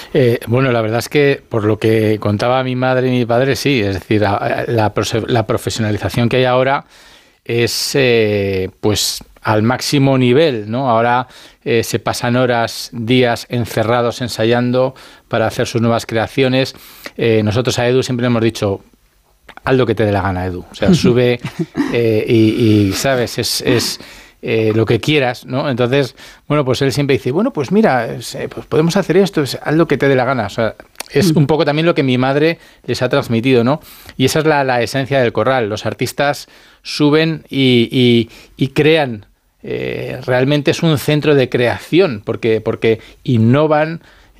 Bueno, la verdad es que por lo que contaba mi madre y mi padre, sí, es decir, la profesionalización que hay ahora es pues al máximo nivel, ¿no? Ahora se pasan horas, días encerrados ensayando para hacer sus nuevas creaciones. Nosotros a Edu siempre le hemos dicho: haz lo que te dé la gana, Edu. O sea, sube y ¿sabes? Es lo que quieras, ¿no? Entonces, bueno, pues él siempre dice, bueno, pues mira, pues podemos hacer esto, haz lo que te dé la gana. O sea, es un poco también lo que mi madre les ha transmitido, ¿no? Y esa es la esencia del corral. Los artistas suben y crean. Realmente es un centro de creación, porque innovan.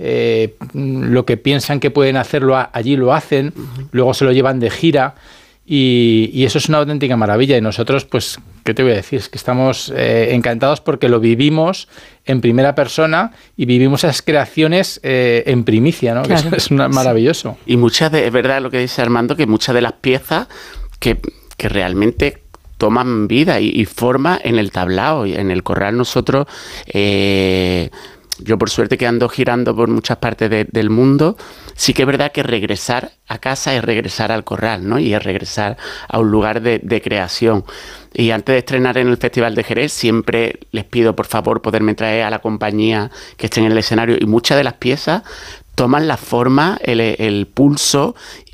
Lo que piensan que pueden hacerlo allí lo hacen, luego se lo llevan de gira y eso es una auténtica maravilla. Y nosotros, pues, ¿qué te voy a decir? Es que estamos encantados porque lo vivimos en primera persona y vivimos esas creaciones en primicia, ¿no? Claro. Que es maravilloso. Y es verdad lo que dice Armando, que muchas de las piezas que realmente toman vida y forma en el tablao. Y en el corral nosotros... yo por suerte que ando girando por muchas partes del mundo, sí que es verdad que regresar a casa es regresar al corral, ¿no? Y es regresar a un lugar de creación. Y antes de estrenar en el Festival de Jerez, siempre les pido, por favor, poderme traer a la compañía que esté en el escenario. Y muchas de las piezas toman la forma, el pulso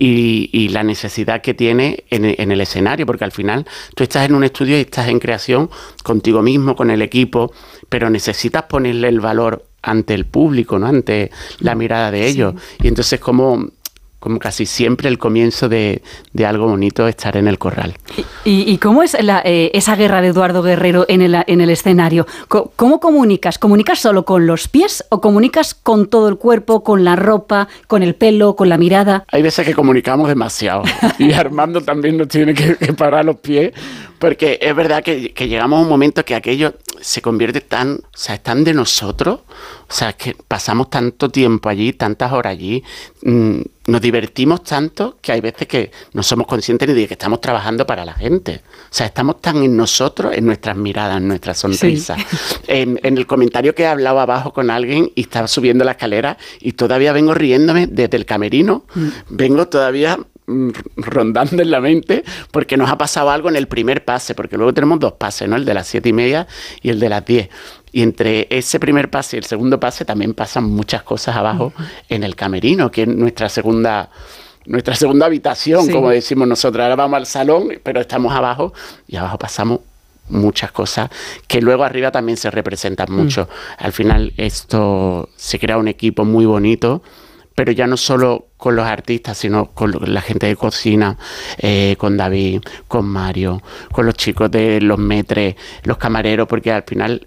y la necesidad que tiene en el escenario, porque al final tú estás en un estudio y estás en creación contigo mismo, con el equipo, pero necesitas ponerle el valor ante el público, ¿no? Ante la mirada de ellos. Sí. Y entonces como casi siempre el comienzo de algo bonito es estar en el corral. ¿Y cómo es esa guerra de Eduardo Guerrero en el escenario? ¿Cómo comunicas? ¿Comunicas solo con los pies o comunicas con todo el cuerpo, con la ropa, con el pelo, con la mirada? Hay veces que comunicamos demasiado y Armando también nos tiene que parar los pies, porque es verdad que llegamos a un momento que aquello se convierte es tan de nosotros, o sea, es que pasamos tanto tiempo allí, tantas horas allí, nos divertimos tanto que hay veces que no somos conscientes ni de que estamos trabajando para la gente. O sea, estamos tan en nosotros, en nuestras miradas, en nuestras sonrisas. Sí. En el comentario que he hablado abajo con alguien y estaba subiendo la escalera y todavía vengo riéndome desde el camerino, vengo todavía rondando en la mente porque nos ha pasado algo en el primer pase, porque luego tenemos 2 pases, ¿no? El de las 7:30 y el de las 10. Y entre ese primer pase y el segundo pase también pasan muchas cosas abajo en el camerino, que es nuestra segunda habitación, sí, como decimos nosotros. Ahora vamos al salón, pero estamos abajo y abajo pasamos muchas cosas que luego arriba también se representan mucho. Al final esto se crea un equipo muy bonito, pero ya no solo con los artistas, sino con la gente de cocina, con David, con Mario, con los chicos de los metres, los camareros, porque al final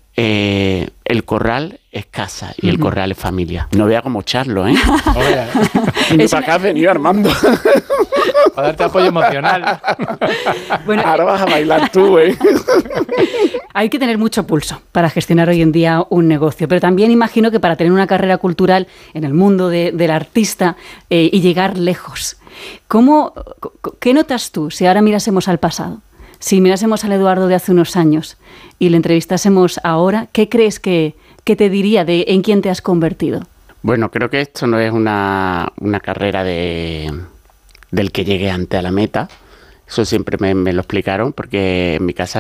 el corral es casa y el corral es familia. No vea cómo echarlo, ¿eh? Para acá has venido, Armando. Para darte apoyo emocional. Bueno, ahora vas a bailar tú, ¿eh? Hay que tener mucho pulso para gestionar hoy en día un negocio, pero también imagino que para tener una carrera cultural en el mundo del artista y llegar lejos. ¿Qué notas tú si ahora mirásemos al pasado? Si mirásemos al Eduardo de hace unos años y le entrevistásemos ahora, ¿qué crees que te diría de en quién te has convertido? Bueno, creo que esto no es una carrera del que llegue antes a la meta. Eso siempre me lo explicaron, porque en mi casa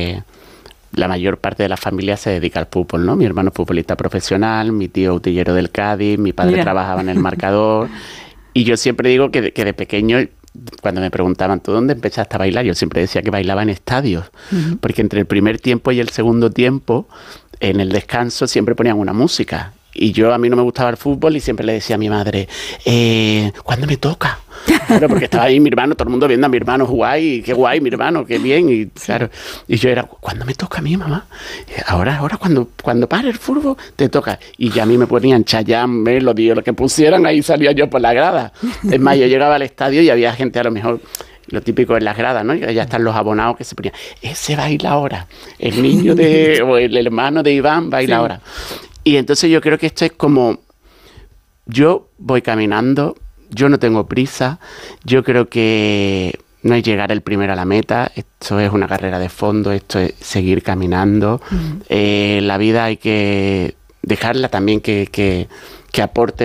la mayor parte de la familia se dedica al fútbol, ¿no? Mi hermano es futbolista profesional, mi tío utillero del Cádiz, mi padre trabajaba en el Marcador. Y yo siempre digo que de pequeño, cuando me preguntaban, ¿tú dónde empezaste a bailar? Yo siempre decía que bailaba en estadios, porque entre el primer tiempo y el segundo tiempo, en el descanso siempre ponían una música. Y a mí no me gustaba el fútbol y siempre le decía a mi madre, ¿cuándo me toca? Claro, porque estaba ahí mi hermano, todo el mundo viendo a mi hermano jugar y qué guay mi hermano, qué bien. Y claro, y yo era, ¿cuándo me toca a mí, mamá? Ahora cuando pare el fútbol, te toca. Y ya a mí me ponían Chayanne, Melody, lo que pusieran, ahí salía yo por la grada. Es más, yo llegaba al estadio y había gente a lo mejor, lo típico en las gradas, ¿no? Ya están los abonados que se ponían, ese baila ahora, el niño o el hermano de Iván baila ahora. Y entonces yo creo que esto es como, yo voy caminando, yo no tengo prisa, yo creo que no es llegar el primero a la meta, esto es una carrera de fondo, esto es seguir caminando. La vida hay que dejarla también que aporte